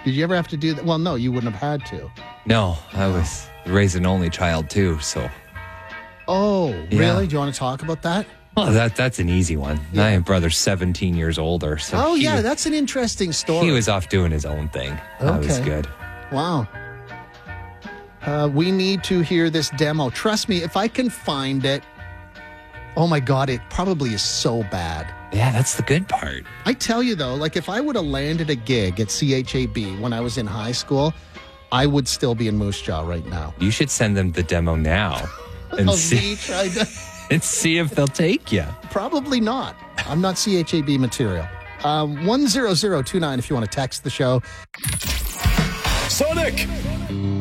Did you ever have to do that? Well, no, you wouldn't have had to. No, I was raised an only child too, so. Oh, Yeah. really? Do you want to talk about that? Well, that's an easy one. Yeah. My brother's 17 years older, so Oh, yeah, that's an interesting story. he was off doing his own thing. That was Okay. good. Wow. We need to hear this demo. Trust me, if I can find it, oh my God, it probably is so bad. Yeah, that's the good part. I tell you though, like if I would have landed a gig at CHAB when I was in high school, I would still be in Moose Jaw right now. You should send them the demo now and Of see me trying to- and see if they'll take you. Probably not. I'm not CHAB material. 10029 if you want to text the show. Sonic!